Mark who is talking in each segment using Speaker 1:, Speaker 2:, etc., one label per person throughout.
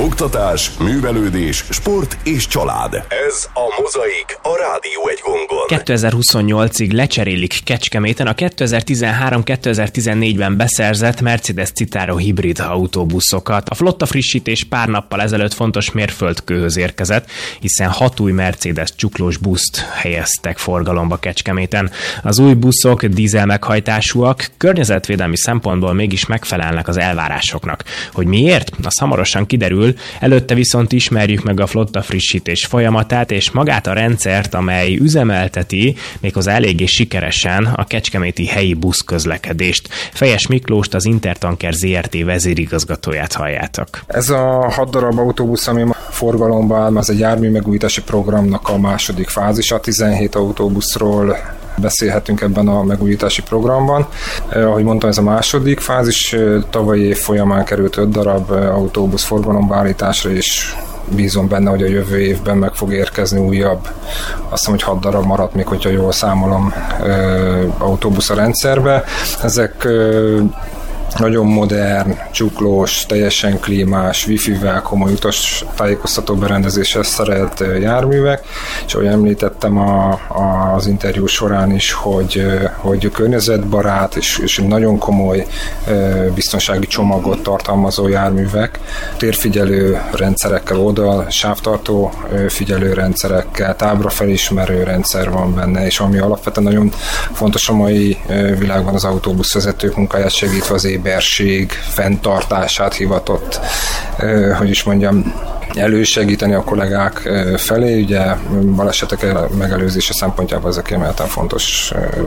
Speaker 1: Oktatás, művelődés, sport és család. Ez a Mozaik, a Rádió Egy Gongon.
Speaker 2: 2028-ig lecserélik Kecskeméten a 2013-2014-ben beszerzett Mercedes Citaro hibrid autóbuszokat. A flotta frissítés pár nappal ezelőtt fontos mérföldkőhöz érkezett, hiszen 6 új Mercedes csuklós buszt helyeztek forgalomba Kecskeméten. Az új buszok dízel meghajtásúak, környezetvédelmi szempontból mégis megfelelnek az elvárásoknak. Hogy miért? Az hamarosan kiderül, előtte viszont ismerjük meg a flotta frissítés folyamatát és magát a rendszert, amely üzemelteti méghozzá eléggé sikeresen a kecskeméti helyi buszközlekedést. Fejes Miklóst, az Intertanker Zrt. Vezérigazgatóját halljátok.
Speaker 3: Ez a 6 darab autóbusz, ami forgalomba áll, az egy jármű megújítási programnak a második fázisa. 17 autóbuszról beszélhetünk ebben a megújítási programban. Ahogy mondtam, ez a második fázis. Tavalyi év folyamán került 5 darab autóbusz forgalomba állításra, és bízom benne, hogy a jövő évben meg fog érkezni újabb, azt hiszem, hogy 6 darab maradt még, hogyha jól számolom, autóbusz a rendszerbe. Ezek nagyon modern, csuklós, teljesen klímás, wifi-vel, komoly utas tájékoztató berendezéssel szerelt járművek, és ahogy említettem az interjú során is, hogy környezetbarát és nagyon komoly biztonsági csomagot tartalmazó járművek, térfigyelő rendszerekkel, oldal, sávtartó figyelő rendszerekkel, tábra felismerő rendszer van benne, és ami alapvetően nagyon fontos a mai világban az autóbuszvezetők munkáját segítve az éberség fenntartását hivatott, hogy is mondjam, elősegíteni a kollégák felé. Ugye balesetek megelőzése szempontjából ezek emelten fontos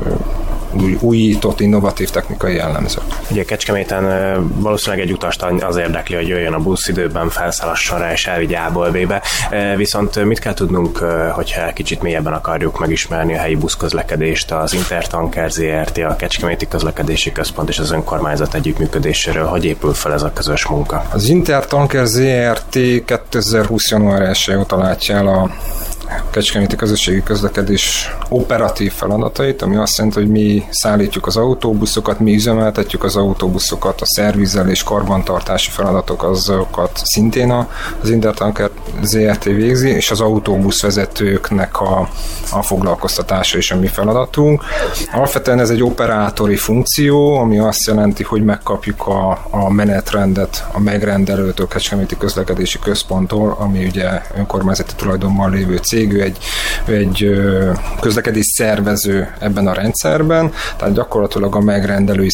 Speaker 3: újított, innovatív technikai jellemző.
Speaker 2: Ugye Kecskeméten valószínűleg egy utast az érdekli, hogy jöjjön a busz időben, felszállhasson rá és elvigye A-ból B-be. Viszont mit kell tudnunk, hogyha kicsit mélyebben akarjuk megismerni a helyi buszközlekedést, az Intertanker Zrt., a Kecskeméti Közlekedési Központ és az önkormányzat együttműködéséről? Hogy épül fel ez a közös munka?
Speaker 3: Az Intertanker Zrt. 2020. január 1 óta látja el a kecskeméti közösségi közlekedés operatív feladatait, ami azt jelenti, hogy mi szállítjuk az autóbuszokat, mi üzemeltetjük az autóbuszokat, a szervizelés, karbantartási feladatok azokat szintén az Intertanker Zrt. Végzi, és az autóbuszvezetőknek a foglalkoztatása is a mi feladatunk. Alapvetően ez egy operátori funkció, ami azt jelenti, hogy megkapjuk a menetrendet a megrendelőtől, Kecskeméti Közlekedési Központtól, ami ugye önkormányzati tulajdonban lévő cég, ő egy közlekedés szervező ebben a rendszerben, tehát gyakorlatilag a megrendelői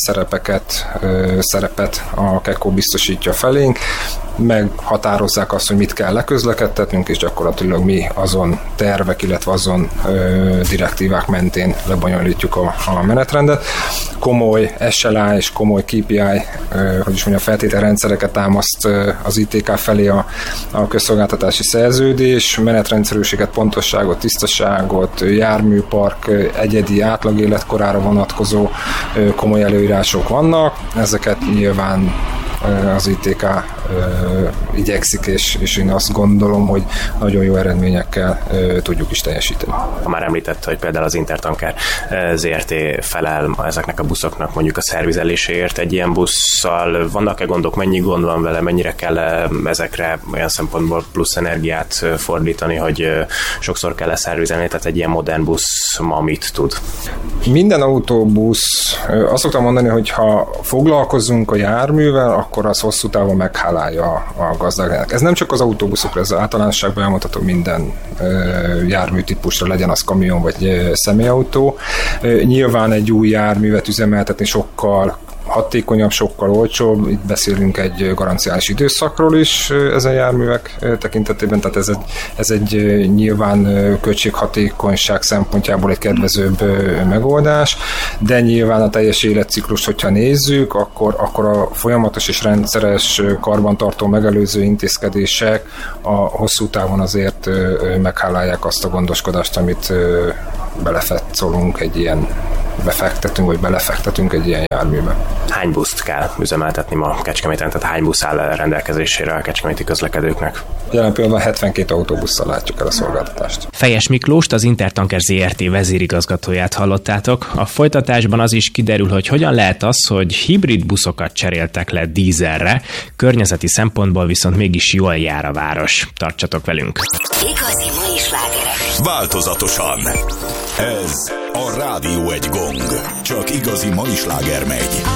Speaker 3: szerepet a KEKO biztosítja felénk, meghatározzák azt, hogy mit kell leközlekedtetnünk, és gyakorlatilag mi azon tervek, illetve azon direktívák mentén lebonyolítjuk a menetrendet. Komoly SLA és komoly KPI, hogy is mondjam, feltételrendszereket támaszt az ITK felé a közszolgáltatási szerződés, menetrendszerűséget, pontosságot, tisztaságot, járműpark egyedi átlag életkorára vonatkozó komoly előírások vannak. Ezeket nyilván az ITK igyekszik, és én azt gondolom, hogy nagyon jó eredményekkel tudjuk is teljesíteni.
Speaker 2: Már említette, hogy például az Intertanker Zrt. Felel ezeknek a buszoknak mondjuk a szervizeléséért. Egy ilyen busszal vannak-e gondok, mennyi gond van vele, mennyire kell ezekre olyan szempontból plusz energiát fordítani, hogy sokszor kell leszervizelni, tehát egy ilyen modern busz ma mit tud?
Speaker 3: Minden autóbusz, azt szoktam mondani, hogy ha foglalkozunk a járművel, akkor az hosszú távon meghálálja a gazdáknak. Ez nem csak az autóbuszokra, ez általánosságban elmondható minden járműtípusra, legyen az kamion vagy személyautó. Nyilván egy új járművet üzemeltetni sokkal hatékonyabb, sokkal olcsóbb. Itt beszélünk egy garanciális időszakról is ezen járművek tekintetében, tehát ez egy nyilván költséghatékonyság szempontjából egy kedvezőbb megoldás, de nyilván a teljes életciklust, hogyha nézzük, akkor a folyamatos és rendszeres karbantartó megelőző intézkedések a hosszú távon azért meghálálják azt a gondoskodást, amit belefetszolunk egy ilyen befektetünk, vagy belefektetünk egy ilyen járműbe.
Speaker 2: Hány buszt kell üzemeltetni ma Kecskeméten, tehát hány busz áll rendelkezésére a kecskeméti közlekedőknek?
Speaker 3: Jelen pillanatban 72 autóbusszal látjuk el a szolgáltatást.
Speaker 2: Fejes Miklóst, az Intertanker ZRT vezérigazgatóját hallottátok. A folytatásban az is kiderül, hogy hogyan lehet az, hogy hibrid buszokat cseréltek le dízelre, környezeti szempontból viszont mégis jól jár a város. Tartsatok velünk!
Speaker 4: Igazi mai slágerek.
Speaker 1: Változatosan. Ez a Rádió egy gong. Csak igazi mai sláger megy.